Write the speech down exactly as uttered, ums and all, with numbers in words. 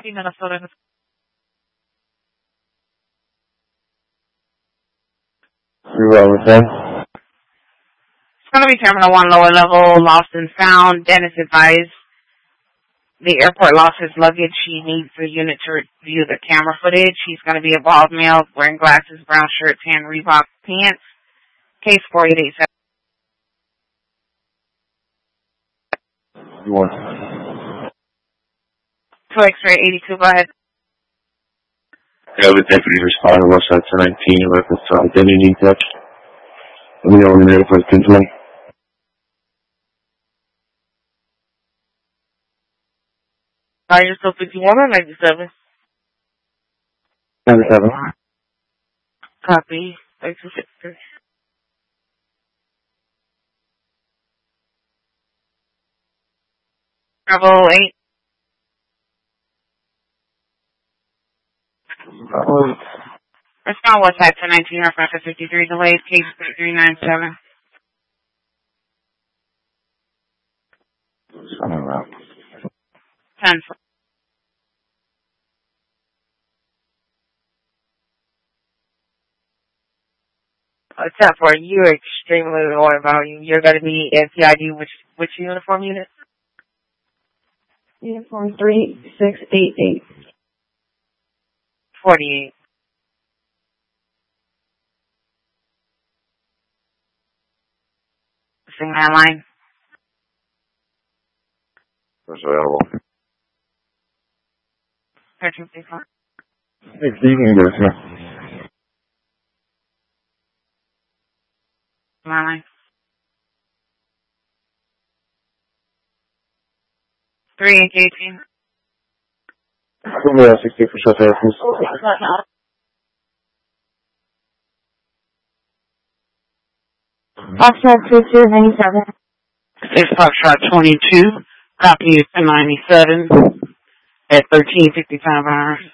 County, Minnesota. You roll with them? It's going to be Terminal one, lower level, lost and found. Dennis advised the airport lost his luggage. He needs the unit to review the camera footage. He's going to be a bald male, wearing glasses, brown shirt, tan Reebok pants. Case four eight eight seven. You want? two X-ray eighty-two, go ahead. Yeah, the deputy responded to Westside two nineteen with this uh, identity theft. And we only made it for the complaint. Are you still fifty-one or ninety-seven? ninety-seven. Copy. Thanks for fifty-three. Bravo eight. Um, Respond Westside two nineteen, reference to fifty-three delays, case three nine seven. I don't know. ten. Except for you're extremely low in volume. You're going to be N C I D, which, which uniform unit? Uniform three six eight eight. forty-eight. Sing that line. What's available? thirteen fifty-four. sixteen English, yeah. My line. three eighteen. Come here, sixty for short hair, please. Offset two two ninety-seven. Six Foxtrot twenty-two. Copy is ten ninety-seven at thirteen fifty-five hours.